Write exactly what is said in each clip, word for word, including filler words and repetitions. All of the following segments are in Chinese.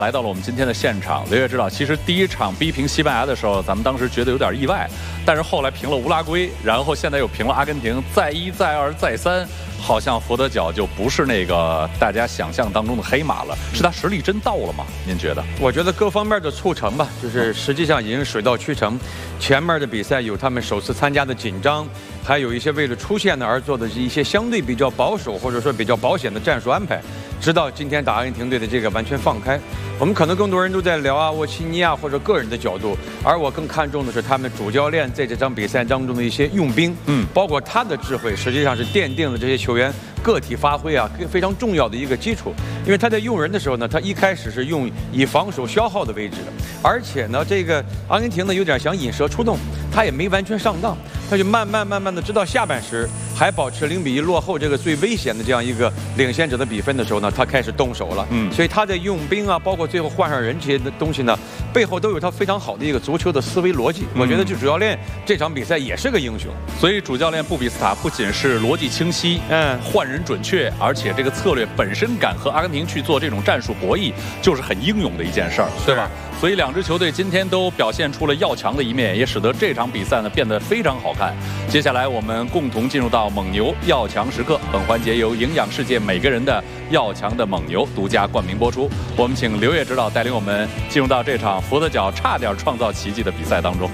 来到了我们今天的现场，刘烨知道，其实第一场逼平西班牙的时候，咱们当时觉得有点意外，但是后来平了乌拉圭，然后现在又平了阿根廷，再一再二再三，好像佛得角就不是那个大家想象当中的黑马了，是他实力真到了吗？您觉得？ 我觉得各方面的促成吧，就是实际上已经水到渠成。前面的比赛有他们首次参加的紧张，还有一些为了出线呢而做的一些相对比较保守或者说比较保险的战术安排，直到今天打阿根廷队的这个完全放开。我们可能更多人都在聊啊沃西尼亚或者个人的角度，而我更看重的是他们主教练在这场比赛当中的一些用兵，嗯，包括他的智慧，实际上是奠定了这些球员个体发挥啊非常重要的一个基础。因为他在用人的时候呢，他一开始是用以防守消耗的为止的，而且呢，这个阿根廷呢有点想引蛇出洞，他也没完全上当，他就慢慢慢慢的直到下半时还保持零比一落后这个最危险的这样一个领先者的比分的时候呢，他开始动手了。嗯，所以他在用兵啊，包括最后换上人这些的东西呢，背后都有他非常好的一个足球的思维逻辑。我觉得这主教练这场比赛也是个英雄。 所以主教练布比斯塔不仅是逻辑清晰，嗯，换人准确，而且这个策略本身敢和阿根廷去做这种战术博弈，就是很英勇的一件事儿，对吧？所以两支球队今天都表现出了要强的一面，也使得这场比赛呢变得非常好看。接下来我们共同进入到蒙牛要强时刻，本环节由营养世界每个人的要强的蒙牛独家冠名播出。我们请刘烨指导带领我们进入到这场佛得角差点创造奇迹的比赛当中。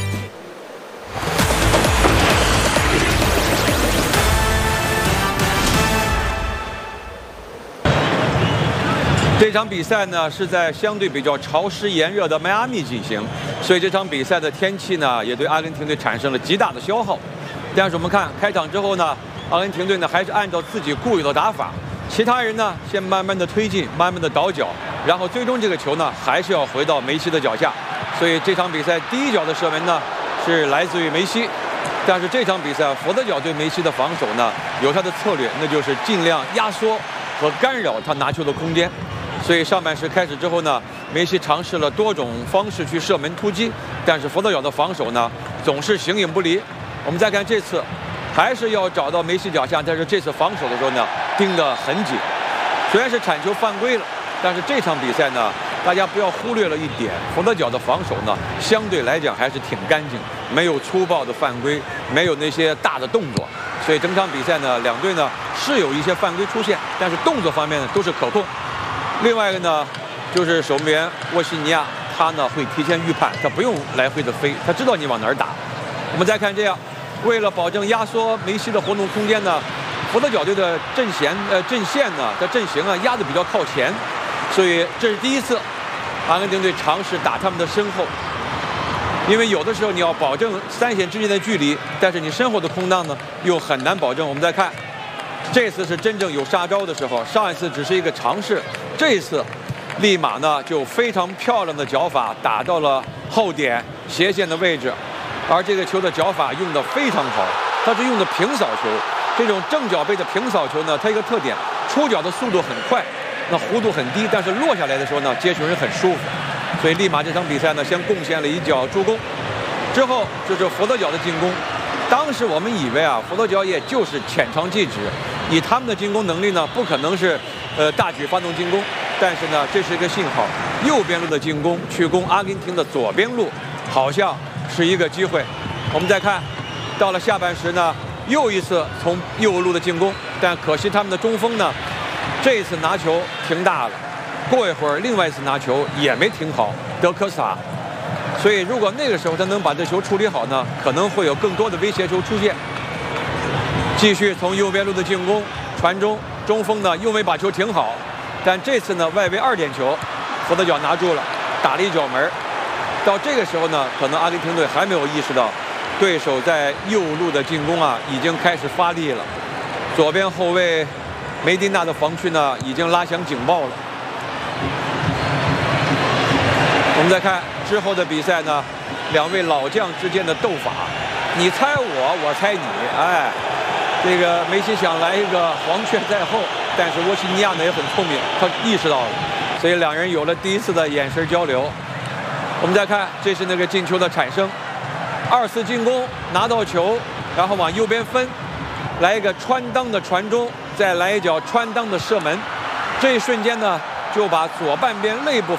这场比赛呢是在相对比较潮湿炎热的迈阿密进行，所以这场比赛的天气呢也对阿根廷队产生了极大的消耗。但是我们看开场之后呢，阿根廷队呢还是按照自己固有的打法，其他人呢先慢慢的推进，慢慢的倒脚，然后最终这个球呢还是要回到梅西的脚下。所以这场比赛第一脚的射门呢是来自于梅西，但是这场比赛佛得角对梅西的防守呢有他的策略，那就是尽量压缩和干扰他拿球的空间。所以上半时开始之后呢，梅西尝试了多种方式去射门突击，但是佛得角的防守呢总是形影不离。我们再看这次，还是要找到梅西脚下，但是这次防守的时候呢盯得很紧。虽然是铲球犯规了，但是这场比赛呢，大家不要忽略了一点，佛得角的防守呢相对来讲还是挺干净，没有粗暴的犯规，没有那些大的动作。所以整场比赛呢，两队呢是有一些犯规出现，但是动作方面呢都是可控。另外一个呢，就是守门员沃西尼亚，他呢会提前预判，他不用来回的飞，他知道你往哪儿打。我们再看这样，为了保证压缩梅西的活动空间呢，佛得角队的阵线呃阵线呢的阵型啊压得比较靠前，所以这是第一次阿根廷队尝试打他们的身后。因为有的时候你要保证三线之间的距离，但是你身后的空档呢又很难保证。我们再看，这次是真正有杀招的时候，上一次只是一个尝试，这一次立马呢就非常漂亮的脚法打到了后点斜线的位置，而这个球的脚法用得非常好，它是用的平扫球。这种正脚背的平扫球呢，它一个特点，出脚的速度很快，那弧度很低，但是落下来的时候呢，接球人很舒服。所以立马这场比赛呢，先贡献了一脚助攻，之后就是佛得角的进攻。当时我们以为啊，佛得角也就是浅尝即止，以他们的进攻能力呢，不可能是呃大举发动进攻。但是呢，这是一个信号，右边路的进攻去攻阿根廷的左边路，好像是一个机会。我们再看到了下半时呢，又一次从右路的进攻，但可惜他们的中锋呢，这一次拿球停大了。过一会儿，另外一次拿球也没停好，德科斯塔。所以，如果那个时候他能把这球处理好呢，可能会有更多的威胁球出现。继续从右边路的进攻，传中，中锋呢又没把球停好，但这次呢外围二点球，佛得角拿住了，打了一脚门。到这个时候呢，可能阿根廷队还没有意识到，对手在右路的进攻啊已经开始发力了。左边后卫梅迪纳的防区呢已经拉响警报了。我们再看之后的比赛呢，两位老将之间的斗法，你猜我，我猜你，哎，这个梅西想来一个黄雀在后，但是沃西尼亚呢也很聪明，他意识到了，所以两人有了第一次的眼神交流。我们再看，这是那个进球的产生，二次进攻拿到球，然后往右边分，来一个穿裆的传中，再来一脚穿裆的射门，这一瞬间呢就把左半边内部